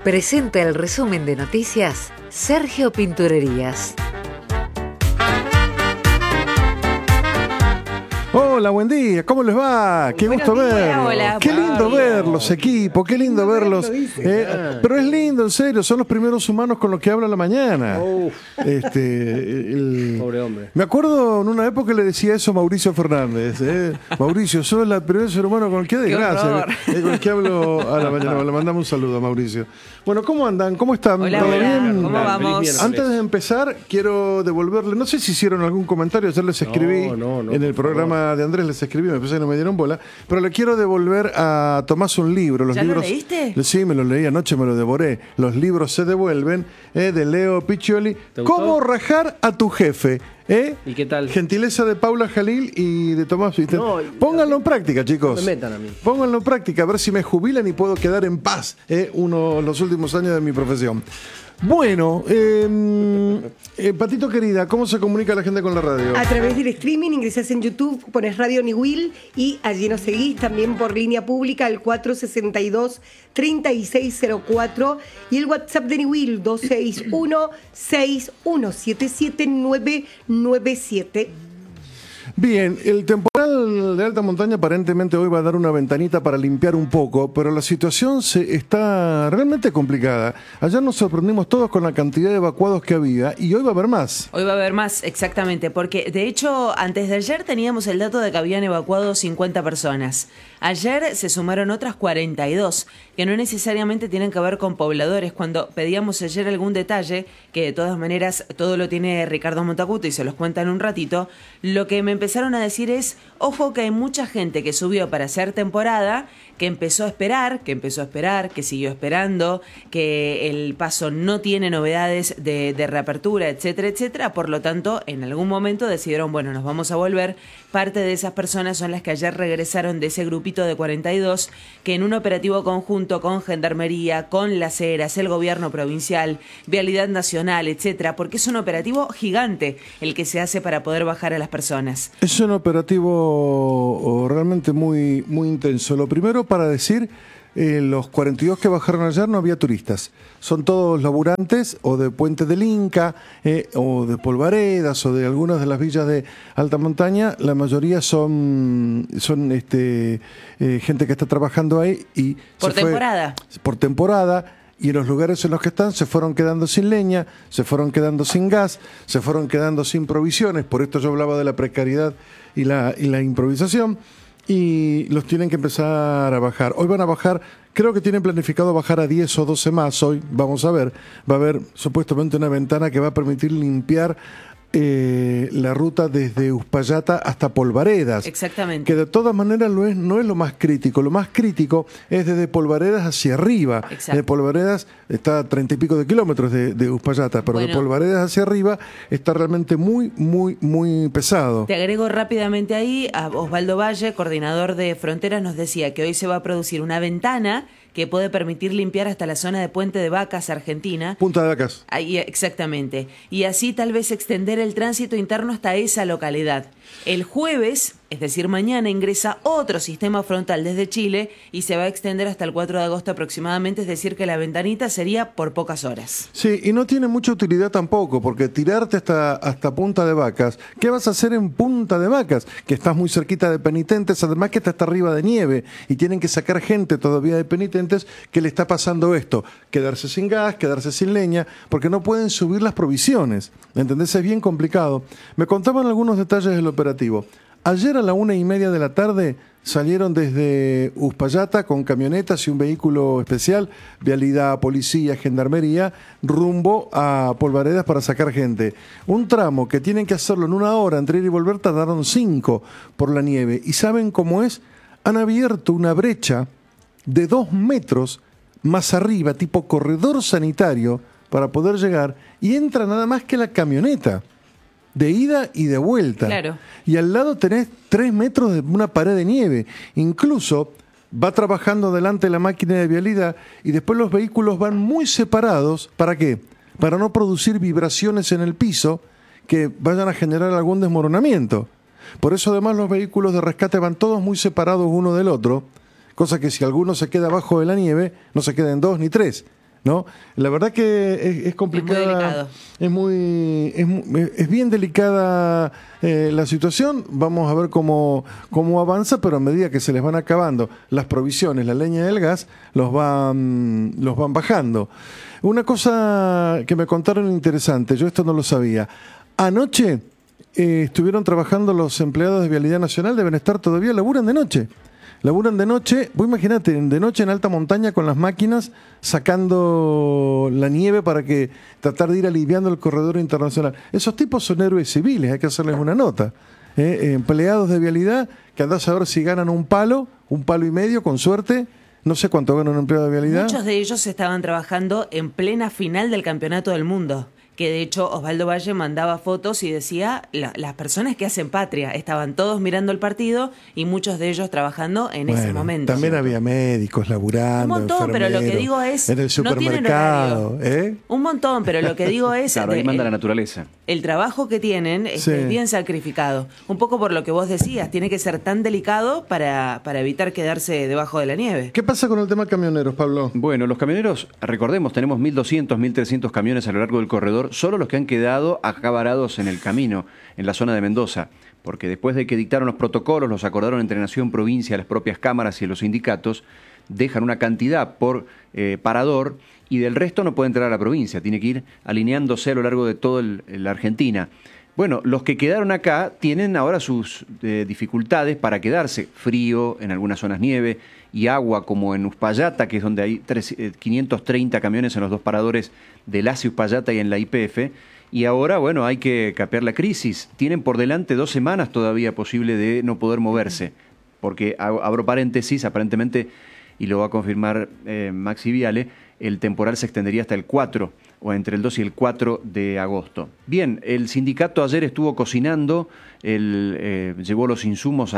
Presenta el resumen de noticias Sergio Pinturerías. Hola, buen día, ¿cómo les va? Qué gusto verlos. Hola, qué lindo verlos, equipo, qué lindo verlos. Pero es lindo, en serio, son los primeros humanos con los que hablo a la mañana. Pobre hombre. Me acuerdo en una época le decía eso a Mauricio Fernández. Mauricio, sos el primer ser humano con el que desgracia, con el que hablo a la mañana. Le mandamos un saludo a Mauricio. Bueno, ¿cómo andan? ¿Cómo están? Hola, ¿Todo hola. bien? ¿Cómo vamos? Antes de empezar, quiero devolverle, no sé si hicieron algún comentario, ayer les escribí No, en el programa de Andrés, les escribí, me pensé que no me dieron bola, pero le quiero devolver a Tomás un libro. Los ¿Ya libros, lo leíste? Sí, me lo leí anoche, me lo devoré. Los libros se devuelven, de Leo Piccioli. ¿Te gustó? ¿Cómo rajar a tu jefe? ¿Y qué tal? Gentileza de Paula Jalil y de Tomás. No, Pónganlo en práctica, chicos. No me metan a mí. Pónganlo en práctica, a ver si me jubilan y puedo quedar en paz los últimos años de mi profesión. Bueno, Patito querida, ¿cómo se comunica la gente con la radio? A través del streaming ingresás en YouTube, pones Radio Niwil y allí nos seguís también por línea pública al 462-3604 y el WhatsApp de Niwil 261-6177-997. Bien, el temporal de alta montaña aparentemente hoy va a dar una ventanita para limpiar un poco, pero la situación está realmente complicada. Ayer nos sorprendimos todos con la cantidad de evacuados que había y hoy va a haber más. Hoy va a haber más, exactamente, porque de hecho antes de ayer teníamos el dato de que habían evacuado 50 personas. Ayer se sumaron otras 42, que no necesariamente tienen que ver con pobladores. Cuando pedíamos ayer algún detalle, que de todas maneras todo lo tiene Ricardo Montacuto y se los cuenta en un ratito, lo que me empezaron a decir es, ojo que hay mucha gente que subió para hacer temporada, que empezó a esperar, que siguió esperando, que el paso no tiene novedades de reapertura, etcétera, etcétera. Por lo tanto, en algún momento decidieron, bueno, nos vamos a volver. Parte de esas personas son las que ayer regresaron de ese grupito de 42, que en un operativo conjunto con Gendarmería, con Las Heras, el gobierno provincial, Vialidad Nacional, etcétera, porque es un operativo gigante el que se hace para poder bajar a las personas. Es un operativo realmente muy, muy intenso. Lo primero para decir, los 42 que bajaron ayer no había turistas. Son todos laburantes o de Puente del Inca, o de Polvaredas, o de algunas de las villas de alta montaña. La mayoría son gente que está trabajando ahí y Por temporada. Por temporada. Y en los lugares en los que están se fueron quedando sin leña, se fueron quedando sin gas, se fueron quedando sin provisiones. Por esto yo hablaba de la precariedad y la improvisación. Y los tienen que empezar a bajar. Hoy van a bajar, creo que tienen planificado bajar a 10 o 12 más hoy. Vamos a ver, va a haber supuestamente una ventana que va a permitir limpiar la ruta desde Uspallata hasta Polvaredas. Exactamente. Que de todas maneras no es lo más crítico. Lo más crítico es desde Polvaredas hacia arriba. Exacto. De Polvaredas está a 30 y pico de kilómetros de Uspallata, pero de Polvaredas hacia arriba está realmente muy, muy, muy pesado. Te agrego rápidamente ahí, a Osvaldo Valle, coordinador de Fronteras, nos decía que hoy se va a producir una ventana que puede permitir limpiar hasta la zona de Puente de Vacas, Argentina. Punta de Vacas. Ahí, exactamente. Y así tal vez extender el tránsito interno hasta esa localidad. El jueves, es decir, mañana, ingresa otro sistema frontal desde Chile y se va a extender hasta el 4 de agosto aproximadamente, es decir, que la ventanita sería por pocas horas. Sí, y no tiene mucha utilidad tampoco, porque tirarte hasta Punta de Vacas, ¿qué vas a hacer en Punta de Vacas? Que estás muy cerquita de Penitentes, además que está arriba de nieve y tienen que sacar gente todavía de Penitentes que le está pasando esto, quedarse sin gas, quedarse sin leña, porque no pueden subir las provisiones, ¿entendés? Es bien complicado. Me contaban algunos detalles del operativo. Ayer a la 1:30 de la tarde salieron desde Uspallata con camionetas y un vehículo especial, Vialidad, Policía, Gendarmería, rumbo a Polvaredas para sacar gente. Un tramo que tienen que hacerlo en 1 hora, entre ir y volver tardaron 5 por la nieve. ¿Y saben cómo es? Han abierto una brecha de 2 metros más arriba, tipo corredor sanitario, para poder llegar, y entra nada más que la camioneta. De ida y de vuelta. Claro. Y al lado tenés 3 metros de una pared de nieve. Incluso va trabajando delante la máquina de vialidad y después los vehículos van muy separados. ¿Para qué? Para no producir vibraciones en el piso que vayan a generar algún desmoronamiento. Por eso además los vehículos de rescate van todos muy separados uno del otro, cosa que si alguno se queda abajo de la nieve, no se queden 2 ni 3. ¿no? La verdad que es complicada. Es bien delicada la situación. Vamos a ver cómo avanza, pero a medida que se les van acabando las provisiones, la leña y el gas, los van bajando. Una cosa que me contaron interesante, yo esto no lo sabía. Anoche estuvieron trabajando los empleados de Vialidad Nacional, deben estar todavía, laburan de noche. Vos imagínate, de noche en alta montaña con las máquinas sacando la nieve para tratar de ir aliviando el corredor internacional. Esos tipos son héroes civiles, hay que hacerles una nota. Empleados de Vialidad que andás a ver si ganan un palo y medio, con suerte. No sé cuánto gana un empleado de Vialidad. Muchos de ellos estaban trabajando en plena final del Campeonato del Mundo. Que de hecho Osvaldo Valle mandaba fotos y decía, las personas que hacen patria, estaban todos mirando el partido y muchos de ellos trabajando en ese momento. También había médicos laburando, un montón, pero lo que digo es, en el supermercado, no tienen horario. Un montón, pero lo que digo es... Claro, ahí manda la naturaleza. El trabajo que tienen es bien sacrificado. Un poco por lo que vos decías, tiene que ser tan delicado para evitar quedarse debajo de la nieve. ¿Qué pasa con el tema camioneros, Pablo? Bueno, los camioneros, recordemos, tenemos 1.200, 1.300 camiones a lo largo del corredor, solo los que han quedado acá varados en el camino, en la zona de Mendoza, porque después de que dictaron los protocolos, los acordaron entre Nación, provincia, las propias cámaras y los sindicatos, dejan una cantidad por parador y del resto no puede entrar a la provincia, tiene que ir alineándose a lo largo de toda la Argentina. Bueno, los que quedaron acá tienen ahora sus dificultades para quedarse. Frío, en algunas zonas nieve, y agua como en Uspallata, que es donde hay 530 camiones en los dos paradores del ACE Uspallata y en la YPF. Y ahora, bueno, hay que capear la crisis. Tienen por delante 2 semanas todavía posible de no poder moverse. Porque, abro paréntesis, aparentemente, y lo va a confirmar Maxi Viale, el temporal se extendería hasta el 4 o entre el 2 y el 4 de agosto. Bien, el sindicato ayer estuvo cocinando, llevó los insumos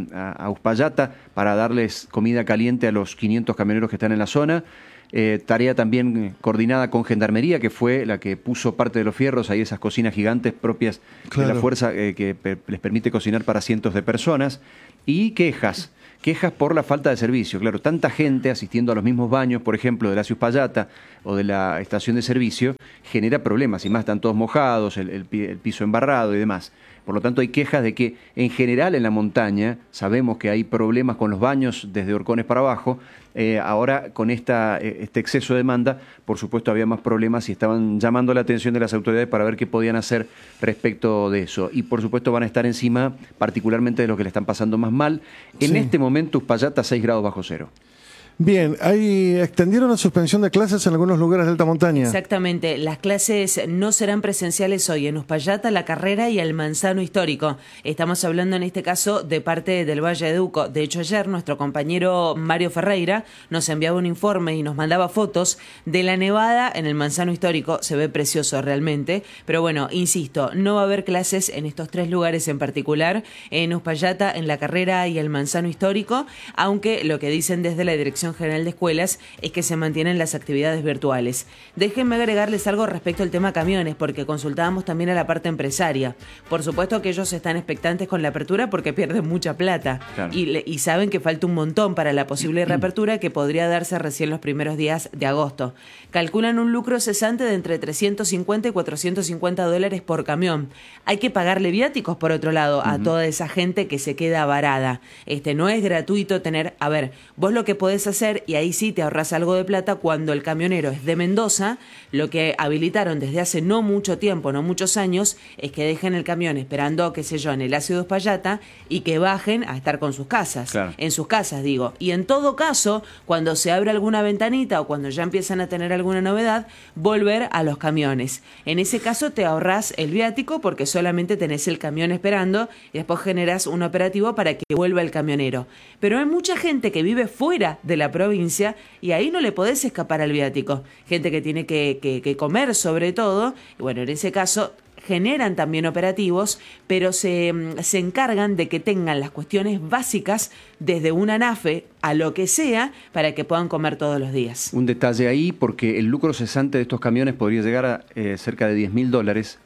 a Uspallata para darles comida caliente a los 500 camioneros que están en la zona. Tarea también coordinada con Gendarmería, que fue la que puso parte de los fierros, ahí esas cocinas gigantes propias de la fuerza que les permite cocinar para cientos de personas. Y quejas por la falta de servicio. Claro, tanta gente asistiendo a los mismos baños, por ejemplo, de la Uspallata o de la estación de servicio, genera problemas, y más están todos mojados, el piso embarrado y demás. Por lo tanto, hay quejas de que, en general, en la montaña, sabemos que hay problemas con los baños desde Horcones para abajo. Ahora, con este exceso de demanda, por supuesto, había más problemas y estaban llamando la atención de las autoridades para ver qué podían hacer respecto de eso. Y, por supuesto, van a estar encima, particularmente de los que le están pasando más mal. En este momento, Uspallata, 6 grados bajo cero. Bien, extendieron la suspensión de clases en algunos lugares de alta montaña. Exactamente, las clases no serán presenciales hoy en Uspallata, La Carrera y el Manzano Histórico. Estamos hablando en este caso de parte del Valle de Uco. De hecho, ayer nuestro compañero Mario Ferreira nos enviaba un informe y nos mandaba fotos de la nevada en el Manzano Histórico. Se ve precioso realmente, pero bueno, insisto, no va a haber clases en estos 3 lugares en particular, en Uspallata, en La Carrera y el Manzano Histórico, aunque lo que dicen desde la Dirección General de Escuelas es que se mantienen las actividades virtuales. Déjenme agregarles algo respecto al tema camiones, porque consultábamos también a la parte empresaria. Por supuesto que ellos están expectantes con la apertura porque pierden mucha plata. Claro. Y saben que falta un montón para la posible reapertura, que podría darse recién los primeros días de agosto. Calculan un lucro cesante de entre 350 y 450 dólares por camión. Hay que pagarle viáticos, por otro lado, a toda esa gente que se queda varada. No es gratuito tener... A ver, vos lo que podés hacer, y ahí sí te ahorras algo de plata, cuando el camionero es de Mendoza, lo que habilitaron desde hace no mucho tiempo, no muchos años, es que dejen el camión esperando, qué sé yo, en el ácido Uspallata, y que bajen a estar con sus casas. Claro. En sus casas, digo. Y en todo caso, cuando se abre alguna ventanita o cuando ya empiezan a tener alguna novedad, volver a los camiones. En ese caso te ahorras el viático porque solamente tenés el camión esperando y después generas un operativo para que vuelva el camionero. Pero hay mucha gente que vive fuera de la provincia y ahí no le podés escapar al viático. Gente que tiene que comer sobre todo, y bueno, en ese caso generan también operativos, pero se encargan de que tengan las cuestiones básicas desde un ANAFE a lo que sea para que puedan comer todos los días. Un detalle ahí, porque el lucro cesante de estos camiones podría llegar a cerca de $10.000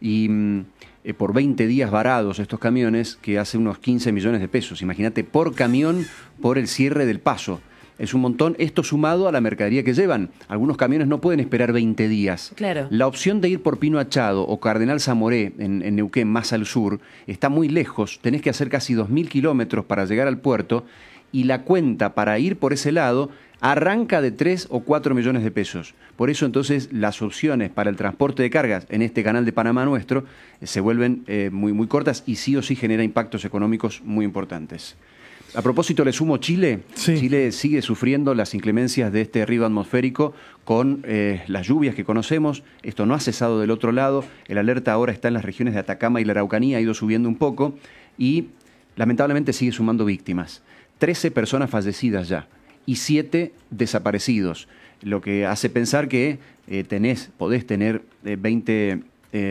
y por 20 días varados estos camiones, que hace unos 15 millones de pesos. Imagínate, por camión, por el cierre del paso. Es un montón, esto sumado a la mercadería que llevan. Algunos camiones no pueden esperar 20 días. Claro. La opción de ir por Pino Achado o Cardenal Zamoré en Neuquén, más al sur, está muy lejos. Tenés que hacer casi 2.000 kilómetros para llegar al puerto y la cuenta para ir por ese lado arranca de 3 o 4 millones de pesos. Por eso entonces las opciones para el transporte de cargas en este canal de Panamá nuestro se vuelven muy, muy cortas y sí o sí genera impactos económicos muy importantes. A propósito, le sumo Chile. Sí. Chile sigue sufriendo las inclemencias de este río atmosférico con las lluvias que conocemos. Esto no ha cesado del otro lado. El alerta ahora está en las regiones de Atacama y la Araucanía, ha ido subiendo un poco y lamentablemente sigue sumando víctimas. 13 personas fallecidas ya y 7 desaparecidos, lo que hace pensar que podés tener 20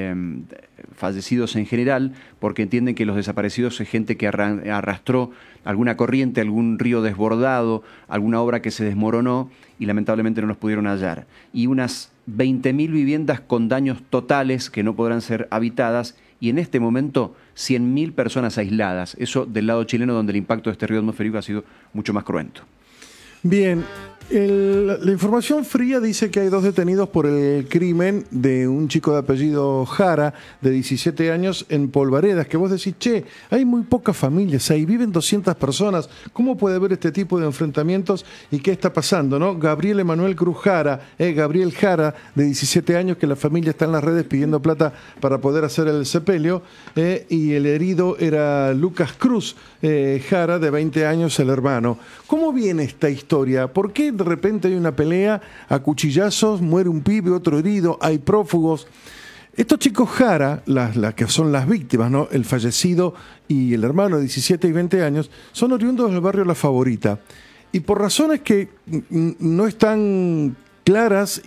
fallecidos en general, porque entienden que los desaparecidos es gente que arrastró alguna corriente, algún río desbordado, alguna obra que se desmoronó y lamentablemente no los pudieron hallar. Y unas 20.000 viviendas con daños totales que no podrán ser habitadas y en este momento 100.000 personas aisladas. Eso del lado chileno, donde el impacto de este río atmosférico ha sido mucho más cruento. Bien, la información fría dice que hay 2 detenidos por el crimen de un chico de apellido Jara, de 17 años, en Polvaredas, que vos decís, che, hay muy pocas familias ahí, viven 200 personas, ¿cómo puede haber este tipo de enfrentamientos y qué está pasando, no? Gabriel Emanuel Cruz Jara, Gabriel Jara, de 17 años, que la familia está en las redes pidiendo plata para poder hacer el sepelio, y el herido era Lucas Cruz Jara, de 20 años, el hermano. ¿Cómo viene esta historia? ¿Por qué de repente hay una pelea a cuchillazos, muere un pibe, otro herido, hay prófugos? Estos chicos Jara, las que son las víctimas, ¿no? El fallecido y el hermano de 17 y 20 años, son oriundos del barrio La Favorita. Y por razones que no están claras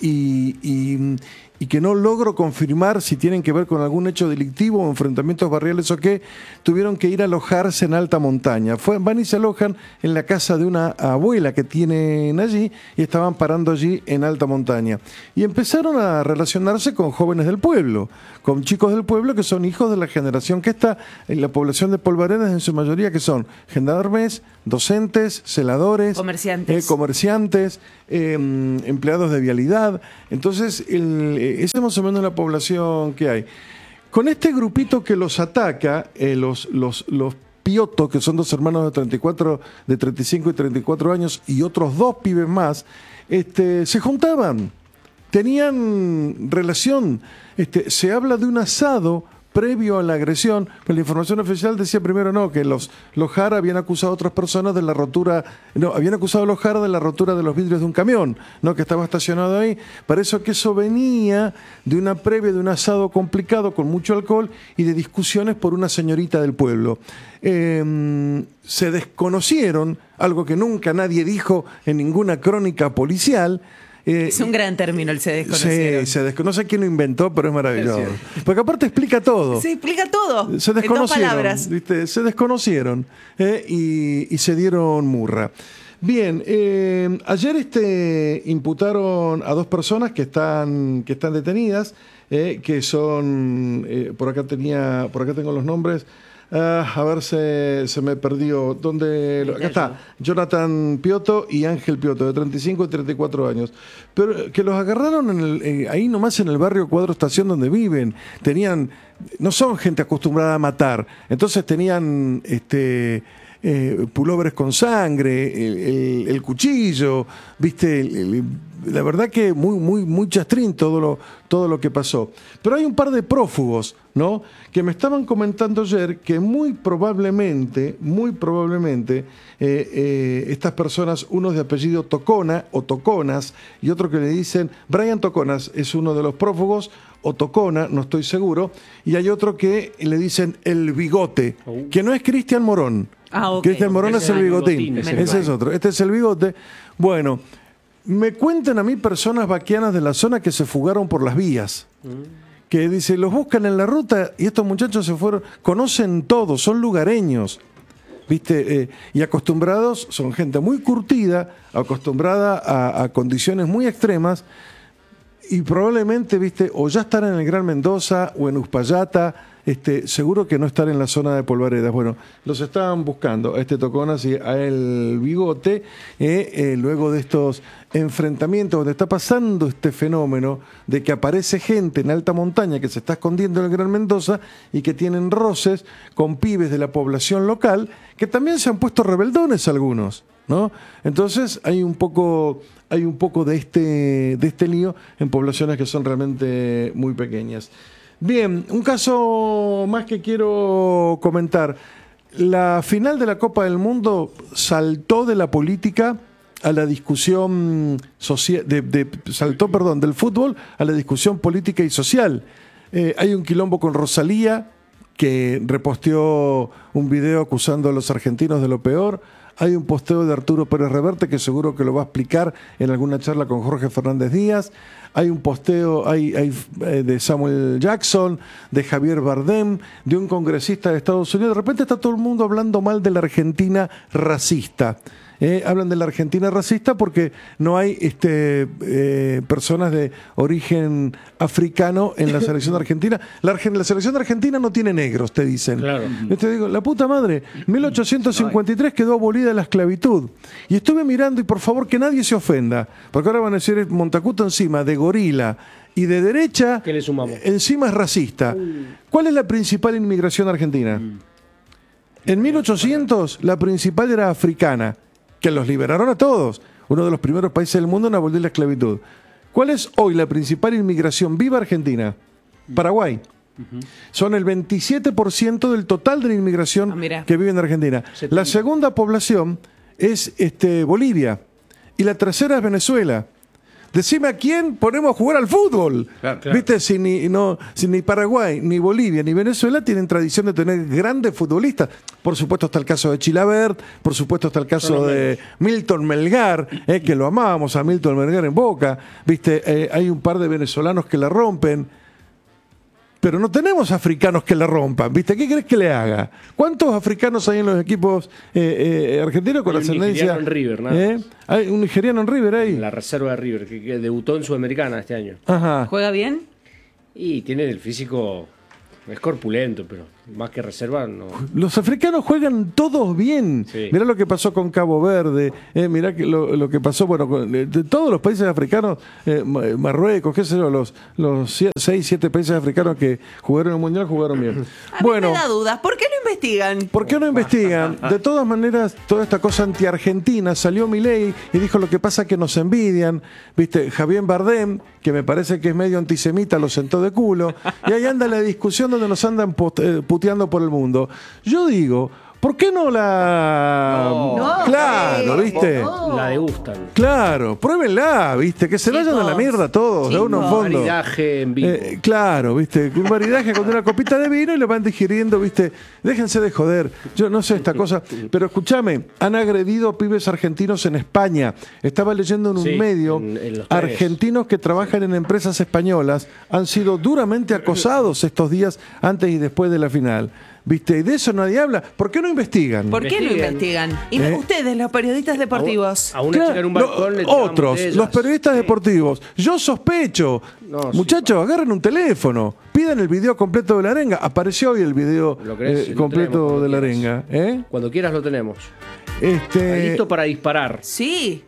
y que no logro confirmar si tienen que ver con algún hecho delictivo o enfrentamientos barriales o qué, tuvieron que ir a alojarse en alta montaña. Van y se alojan en la casa de una abuela que tienen allí y estaban parando allí en alta montaña. Y empezaron a relacionarse con jóvenes del pueblo, con chicos del pueblo que son hijos de la generación que está en la población de Polvaredas, en su mayoría que son gendarmes, docentes, celadores, comerciantes, empleados de vialidad. Entonces, esa es más o menos la población que hay. Con este grupito que los ataca, los Pioto, que son 2 hermanos de 35 y 34 años, y otros 2 pibes más, se juntaban, tenían relación. Se habla de un asado previo a la agresión, pues la información oficial decía primero que los Jara habían acusado a otras personas de la rotura, habían acusado a los Jara de la rotura de los vidrios de un camión, que estaba estacionado ahí. Parece que eso venía de una previa, de un asado complicado con mucho alcohol y de discusiones por una señorita del pueblo. Se desconocieron, algo que nunca nadie dijo en ninguna crónica policial. Es un gran término el se desconocieron. Sí, no sé quién lo inventó, pero es maravilloso. Porque aparte explica todo. Sí, explica todo. Se desconocieron, en 2 palabras. ¿viste? Se desconocieron y se dieron murra. Bien, ayer imputaron a 2 personas que están detenidas, que son, por acá tengo los nombres. A ver, se me perdió. Acá está, Jonathan Pioto y Ángel Pioto, de 35 y 34 años. Pero que los agarraron ahí nomás en el barrio Cuadro Estación donde viven. No son gente acostumbrada a matar. Entonces tenían pulóveres con sangre, el cuchillo, ¿viste? La verdad que muy chastrín todo lo que pasó. Pero hay un par de prófugos, ¿no? Que me estaban comentando ayer que muy probablemente, estas personas, unos de apellido Tocona o Toconas y otro que le dicen, Brian Toconas es uno de los prófugos, o Tocona, no estoy seguro, y hay otro que le dicen el Bigote, que no es Cristian Morón. Okay. Cristian Morón es el Bigotín, ese es otro. Este es el Bigote. Bueno, me cuentan a mí personas vaquianas de la zona que se fugaron por las vías. Que dice, los buscan en la ruta y estos muchachos se fueron, conocen todo, son lugareños, ¿viste? Y acostumbrados, son gente muy curtida, acostumbrada a condiciones muy extremas y probablemente, viste, o ya estar en el Gran Mendoza o en Uspallata, seguro que no estar en la zona de Polvaredas. Bueno, los estaban buscando a este Toconas y a el Bigote, luego de estos enfrentamientos donde está pasando este fenómeno de que aparece gente en alta montaña que se está escondiendo en el Gran Mendoza y que tienen roces con pibes de la población local que también se han puesto rebeldones algunos, ¿no? Entonces hay un poco de este lío en poblaciones que son realmente muy pequeñas. Bien, un caso más que quiero comentar. La final de la Copa del Mundo saltó de la política a la discusión social, del fútbol a la discusión política y social. Hay un quilombo con Rosalía, que reposteó un video acusando a los argentinos de lo peor. Hay un posteo de Arturo Pérez Reverte que seguro que lo va a explicar en alguna charla con Jorge Fernández Díaz. Hay un posteo de Samuel Jackson, de Javier Bardem, de un congresista de Estados Unidos. De repente está todo el mundo hablando mal de la Argentina racista. Hablan de la Argentina racista porque no hay personas de origen africano en la selección argentina. La selección argentina no tiene negros, te dicen. Claro. Yo te digo, la puta madre, 1853 quedó abolida la esclavitud. Y estuve mirando, y por favor que nadie se ofenda, porque ahora van a decir Montacuto encima de gorila y de derecha, ¿qué le sumamos? Encima es racista. ¿Cuál es la principal inmigración argentina? En 1800 la principal era africana, que los liberaron a todos. Uno de los primeros países del mundo en abolir la esclavitud. ¿Cuál es hoy la principal inmigración viva argentina? Paraguay. Son el 27% del total de la inmigración que vive en Argentina. 70. La segunda población es Bolivia. Y la tercera es Venezuela. Decime a quién ponemos a jugar al fútbol. Claro. ¿Viste? Si ni Paraguay, ni Bolivia, ni Venezuela tienen tradición de tener grandes futbolistas. Por supuesto está el caso de Chilavert, por supuesto está el caso de Milton Melgar, que lo amábamos a Milton Melgar en Boca. ¿Viste? Hay un par de venezolanos que la rompen. Pero no tenemos africanos que la rompan, ¿viste? ¿Qué crees que le haga? ¿Cuántos africanos hay en los equipos argentinos con ascendencia? Un nigeriano en River, nada más. Hay un nigeriano en River ahí. En la reserva de River, que debutó en Sudamericana este año. Ajá. ¿Juega bien? Y tiene el físico, es corpulento, pero más que reserva no. Los africanos juegan todos bien. Sí. Mirá lo que pasó con Cabo Verde, mirá lo que pasó, de todos los países africanos, Marruecos, qué sé yo, los 6, 7 países africanos que jugaron el Mundial jugaron bien. A mí me da dudas, ¿por qué no investigan? ¿Por qué no investigan? De todas maneras, toda esta cosa anti-argentina, salió Milei y dijo lo que pasa que nos envidian, ¿viste? Javier Bardem, que me parece que es medio antisemita, lo sentó de culo, y ahí anda la discusión donde nos andan puteando por el mundo. Yo digo, ¿por qué no la...? No, claro, ¿viste? No. La degustan. Claro, pruébenla, ¿viste? Que se vayan a la mierda todos, de uno en fondo. Maridaje en vivo. Claro, ¿viste? Un maridaje con una copita de vino y lo van digiriendo, ¿viste? Déjense de joder. Yo no sé esta cosa, pero escúchame, han agredido pibes argentinos en España. Estaba leyendo en un medio, en argentinos que trabajan en empresas españolas han sido duramente acosados estos días antes y después de la final. ¿Viste? Y de eso nadie habla. ¿Por qué no investigan? ¿Por qué no investigan? Y ustedes, los periodistas deportivos. A una chica en un balcón le otros, los periodistas deportivos. Yo sospecho. Muchachos, agarren un teléfono. Pidan el video completo de la arenga. Apareció hoy el video completo de la arenga. Cuando quieras lo tenemos. Está listo para disparar. Sí.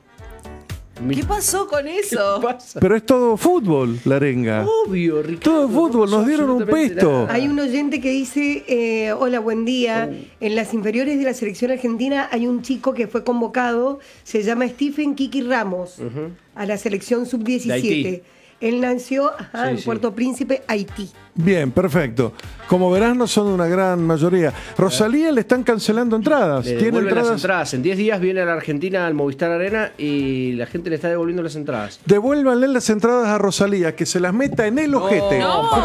¿Qué pasó con eso? Pero es todo fútbol, la arenga. Obvio, Ricardo. Todo fútbol, nos dieron un pesto. Hay un oyente que dice, hola, buen día. En las inferiores de la selección argentina hay un chico que fue convocado, se llama Stephen Kiki Ramos, a la selección sub-17. Él nació en Puerto Príncipe, Haití. Bien, perfecto. Como verás, no son una gran mayoría. Rosalía le están cancelando entradas. Tiene las entradas. En 10 días viene a la Argentina al Movistar Arena y la gente le está devolviendo las entradas. Devuélvanle las entradas a Rosalía, que se las meta en el ojete.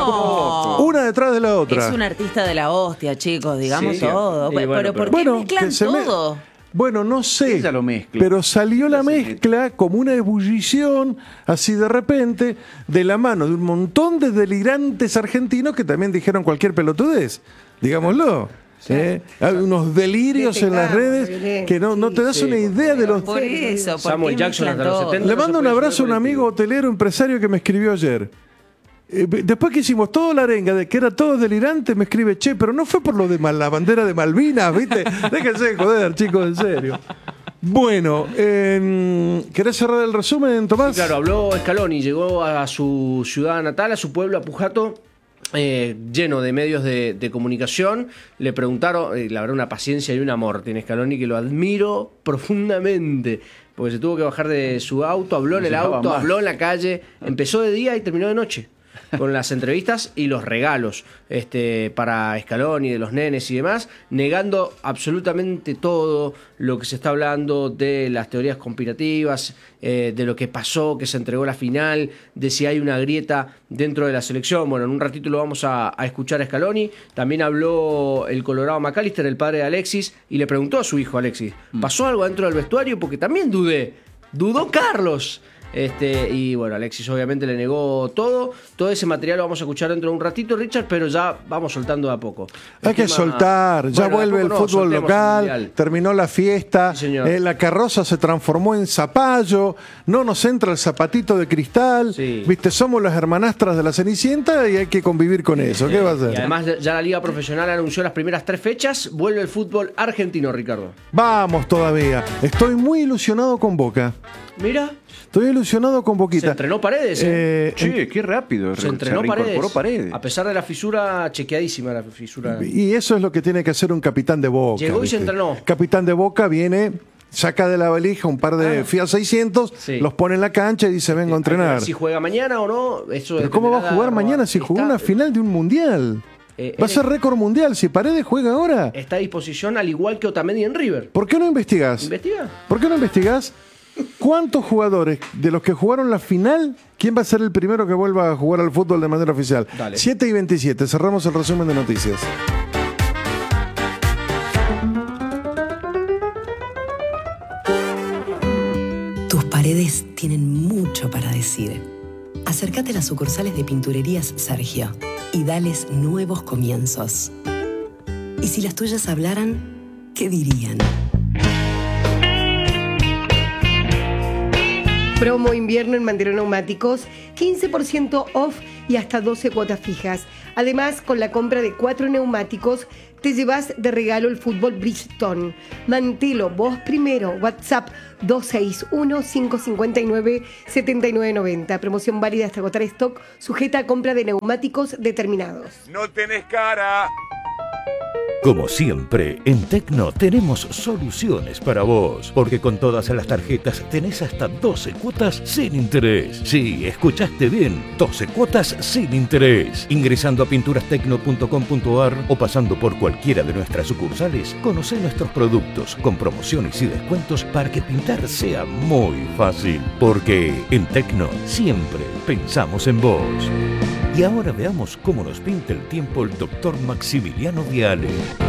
No. Una detrás de la otra. Es un artista de la hostia, chicos, digamos todo. Pero ¿por qué mezclan todo? Bueno, no sé, ella lo mezcla. Pero salió la mezcla como una ebullición, así de repente, de la mano de un montón de delirantes argentinos que también dijeron cualquier pelotudez, digámoslo. Hay unos delirios en las redes que no te das una idea de los... Por eso, ¿por Samuel qué Jackson hasta mezclan los todo? 70. Le no se mando un puede abrazo a subir un amigo colectivo. hotelero empresario que me escribió ayer. Después que hicimos toda la arenga de que era todo delirante, me escribe, che, pero no fue por lo de la bandera de Malvinas, ¿viste? Déjense de joder, chicos, en serio. Bueno, ¿querés cerrar el resumen, Tomás? Sí, claro, habló Scaloni, llegó a su ciudad natal, a su pueblo, a Pujato, lleno de medios de comunicación. Le preguntaron, la verdad, una paciencia y un amor tiene Scaloni que lo admiro profundamente, porque se tuvo que bajar de su auto, habló en el auto, habló en la calle, empezó de día y terminó de noche, con las entrevistas y los regalos para Scaloni, de los nenes y demás, negando absolutamente todo lo que se está hablando de las teorías conspirativas, de lo que pasó, que se entregó la final, de si hay una grieta dentro de la selección. Bueno, en un ratito lo vamos a escuchar a Scaloni. También habló el Colorado McAllister, el padre de Alexis, y le preguntó a su hijo Alexis, ¿pasó algo dentro del vestuario? Porque también dudó Carlos. Y bueno, Alexis obviamente le negó todo ese material lo vamos a escuchar dentro de un ratito, Richard, pero ya vamos soltando de a poco. Hay que soltar, ya vuelve el fútbol local, terminó la fiesta, Sí, señor. La carroza se transformó en zapallo, no nos entra el zapatito de cristal, Sí. viste, somos las hermanastras de la Cenicienta y hay que convivir con eso, ¿qué va a hacer? Y además ya la Liga Profesional anunció las primeras 3 fechas, vuelve el fútbol argentino, Ricardo. Vamos todavía, estoy muy ilusionado con Boca. Mira, Estoy ilusionado con Boquita. se entrenó Paredes, Che, qué rápido. se entrenó reincorporó Paredes. A pesar de la fisura, chequeadísima la fisura. Y eso es lo que tiene que hacer un capitán de Boca. Llegó y se ¿viste? entrenó. Capitán de Boca viene, saca de la valija un par de Fiat 600, Sí. los pone en la cancha y dice, vengo a entrenar. Si juega mañana o no, eso Pero ¿cómo va a jugar mañana si jugó una final de un mundial? Va a ser récord mundial. Si Paredes juega ahora, Está a disposición al igual que Otamendi en River. ¿por qué no investigás? ¿Investiga? ¿Por qué no investigás cuántos jugadores de los que jugaron la final, quién va a ser el primero que vuelva a jugar al fútbol de manera oficial? Dale. 7:27, cerramos el resumen de noticias. Tus paredes tienen mucho para decir. Acércate a las sucursales de Pinturerías Sergio y dales nuevos comienzos. Y si las tuyas hablaran, ¿qué dirían? Promo invierno en Mandirón Neumáticos, 15% off y hasta 12 cuotas fijas. Además, con la compra de 4 neumáticos, te llevas de regalo el fútbol Bridgestone. Mantelo vos primero. WhatsApp 261-559-7990. Promoción válida hasta agotar stock, sujeta a compra de neumáticos determinados. No tenés cara. Como siempre, en Tecno tenemos soluciones para vos, porque con todas las tarjetas tenés hasta 12 cuotas sin interés. Sí, escuchaste bien, 12 cuotas sin interés. Ingresando a pinturastecno.com.ar o pasando por cualquiera de nuestras sucursales, conocé nuestros productos con promociones y descuentos para que pintar sea muy fácil. Porque en Tecno siempre pensamos en vos. Y ahora veamos cómo nos pinta el tiempo el doctor Maximiliano Viale.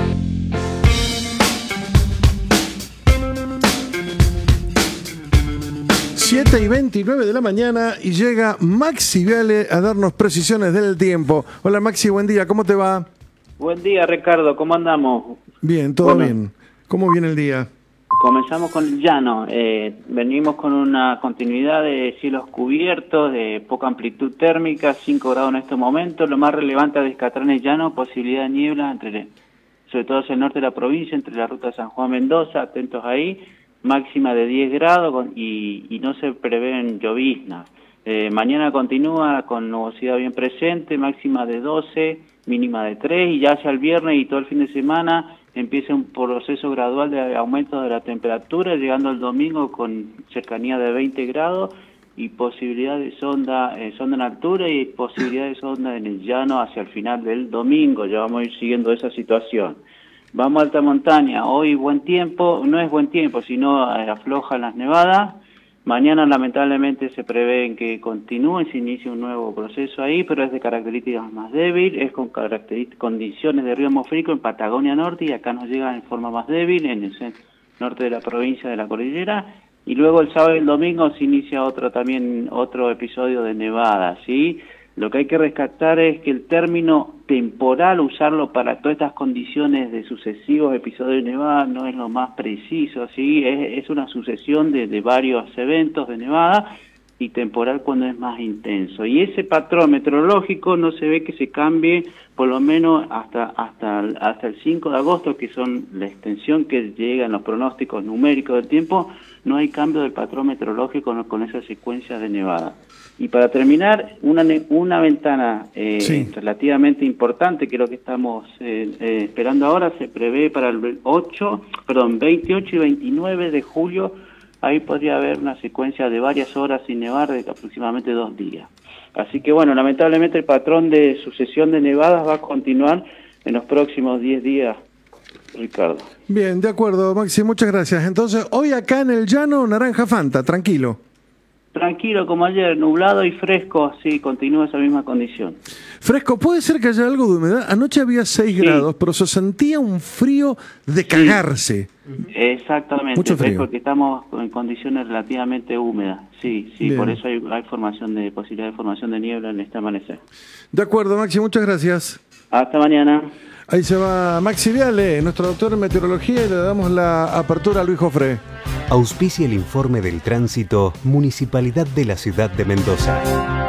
Siete y 29 de la mañana y llega Maxi Viale a darnos precisiones del tiempo. Hola Maxi, buen día, ¿cómo te va? Buen día, Ricardo, ¿cómo andamos? Bien, todo Bueno. bien. ¿Cómo viene el día? Comenzamos con el llano. Venimos con una continuidad de cielos cubiertos, de poca amplitud térmica, 5 grados en estos momentos. Lo más relevante a destacar en el llano, posibilidad de niebla, sobre todo hacia el norte de la provincia, entre la ruta San Juan-Mendoza, atentos ahí. Máxima de 10 grados y no se prevén lloviznas. Mañana continúa con nubosidad bien presente, máxima de 12, mínima de 3, y ya hacia el viernes y todo el fin de semana empieza un proceso gradual de aumento de la temperatura, llegando el domingo con cercanía de 20 grados y posibilidad de sonda en altura y posibilidad de sonda en el llano hacia el final del domingo. Ya vamos a ir siguiendo esa situación. Vamos a alta montaña. Hoy buen tiempo, no es buen tiempo, sino aflojan las nevadas. Mañana lamentablemente se prevé que continúe, se inicie un nuevo proceso ahí, pero es de características más débil, es con condiciones de río atmosférico en Patagonia Norte y acá nos llega en forma más débil en el norte de la provincia de la cordillera. Y luego el sábado y el domingo se inicia otro episodio de nevada, ¿sí? Lo que hay que rescatar es que el término temporal, usarlo para todas estas condiciones de sucesivos episodios de nevada, no es lo más preciso, ¿sí? Es una sucesión de varios eventos de nevada, y temporal cuando es más intenso. Y ese patrón meteorológico no se ve que se cambie por lo menos hasta el 5 de agosto, que son la extensión que llega en los pronósticos numéricos del tiempo. No hay cambio del patrón meteorológico con esa secuencia de nevada. Y para terminar, una ventana relativamente importante, que es lo que estamos esperando ahora, se prevé para el 28 y 29 de julio. Ahí podría haber una secuencia de varias horas sin nevar de aproximadamente 2 días. Así que bueno, lamentablemente el patrón de sucesión de nevadas va a continuar en los próximos 10 días, Ricardo. Bien, de acuerdo, Maxi, muchas gracias. Entonces, hoy acá en el llano, naranja Fanta, tranquilo. Tranquilo como ayer, nublado y fresco, sí, continúa esa misma condición. Fresco, puede ser que haya algo de humedad. Anoche había 6 grados, pero se sentía un frío de cagarse. Exactamente, mucho frío. Porque estamos en condiciones relativamente húmedas. Sí, Bien. Por eso hay posibilidad de formación de niebla en este amanecer. De acuerdo, Maxi, muchas gracias. Hasta mañana. Ahí se va Maxi Viale, nuestro doctor en meteorología, y le damos la apertura a Luis Jofré. Auspicia el informe del tránsito Municipalidad de la Ciudad de Mendoza.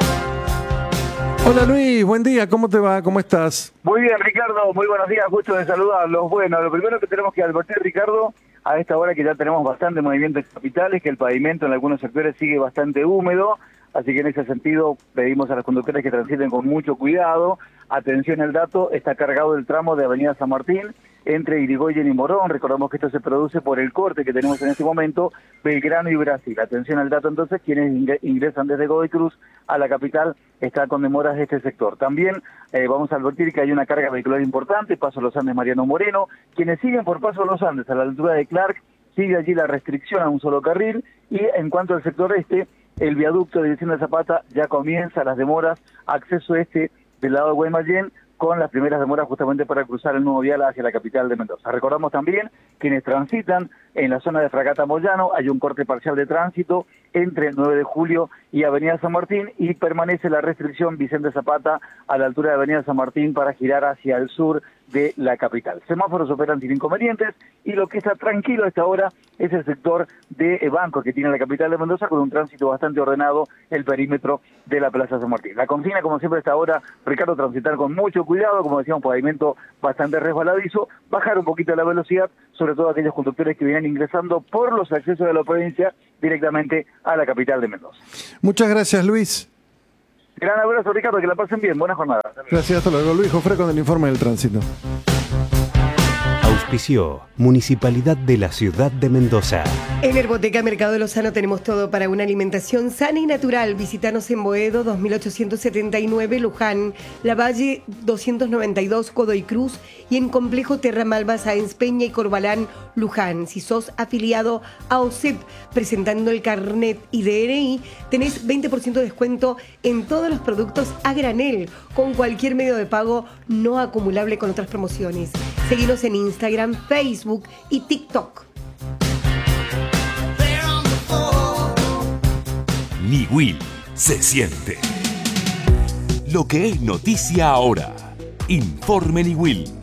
Hola Luis, buen día, ¿cómo te va? ¿Cómo estás? Muy bien, Ricardo, muy buenos días, gusto de saludarlos. Bueno, lo primero que tenemos que advertir, Ricardo, a esta hora que ya tenemos bastante movimiento en capitales, que el pavimento en algunos sectores sigue bastante húmedo, así que en ese sentido pedimos a los conductores que transiten con mucho cuidado. Atención al dato, está cargado el tramo de Avenida San Martín entre Irigoyen y Morón. Recordamos que esto se produce por el corte que tenemos en este momento, Belgrano y Brasil. Atención al dato entonces, quienes ingresan desde Godoy Cruz a la capital está con demoras de este sector. También vamos a advertir que hay una carga vehicular importante, Paso Los Andes Mariano Moreno. Quienes siguen por Paso Los Andes a la altura de Clark, sigue allí la restricción a un solo carril. Y en cuanto al sector este, el viaducto de Dirección de Zapata ya comienza las demoras, acceso este del lado de Guaymallén, con las primeras demoras justamente para cruzar el nuevo vial hacia la capital de Mendoza. Recordamos también, quienes transitan en la zona de Fragata Moyano, hay un corte parcial de tránsito entre 9 de julio y Avenida San Martín, y permanece la restricción Vicente Zapata a la altura de Avenida San Martín para girar hacia el sur de la capital. Semáforos operan sin inconvenientes, y lo que está tranquilo a esta hora es el sector de bancos que tiene la capital de Mendoza, con un tránsito bastante ordenado, el perímetro de la Plaza San Martín. La consigna, como siempre a esta hora, Ricardo, transitar con mucho cuidado, como decíamos, pavimento bastante resbaladizo, bajar un poquito la velocidad, sobre todo aquellos conductores que vienen ingresando por los accesos de la provincia directamente a la capital de Mendoza. Muchas gracias, Luis. Gran abrazo, Ricardo, que la pasen bien, buena jornada. Gracias, hasta luego. Luis Jofré con el informe del tránsito. Auspició Municipalidad de la Ciudad de Mendoza. En Herboteca Mercado de Lozano tenemos todo para una alimentación sana y natural. Visítanos en Boedo 2879, Luján, Lavalle 292, Godoy Cruz, y en Complejo Terramalba, Sáenz Peña y Corbalán, Luján. Si sos afiliado a OSEP presentando el carnet y DNI, tenés 20% de descuento en todos los productos a granel, con cualquier medio de pago no acumulable con otras promociones. Seguinos en Instagram, Facebook y TikTok. Niwil se siente. Lo que es noticia ahora. Informe Niwil.